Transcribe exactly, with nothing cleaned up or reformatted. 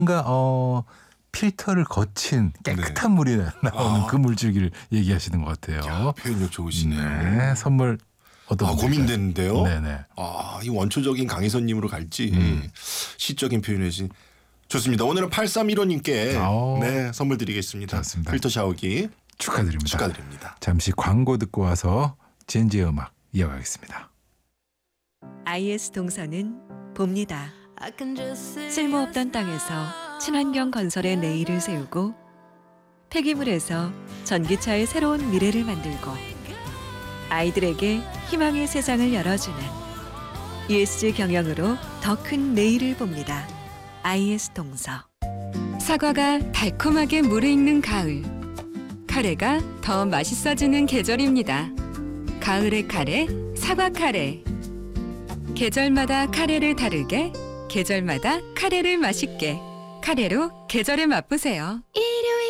뭔가 어 필터를 거친 깨끗한 물이 나오는 아. 그 물줄기를 얘기하시는 것 같아요. 야, 표현력 좋으시네요. 네, 선물 어떤 아, 분일까요? 고민되는데요. 네네. 아, 이 원초적인 강희선님으로 갈지 음. 시적인 표현이지. 좋습니다. 오늘은 팔삼일오님께 아오. 네, 선물 드리겠습니다. 좋습니다. 필터 샤워기 축하드립니다. 축하드립니다. 잠시 광고 듣고 와서 젠지의 음악 이어가겠습니다. 아이에스 동서는 봅니다. 쓸모없던 땅에서 친환경 건설의 내일을 세우고 폐기물에서 전기차의 새로운 미래를 만들고 아이들에게 희망의 세상을 열어주는 이에스지 경영으로 더 큰 내일을 봅니다. 아이에스 동서. 사과가 달콤하게 무르익는 가을. 카레가 더 맛있어지는 계절입니다. 가을의 카레, 사과 카레. 계절마다 카레를 다르게, 계절마다 카레를 맛있게. 카레로 계절을 맛보세요. 일요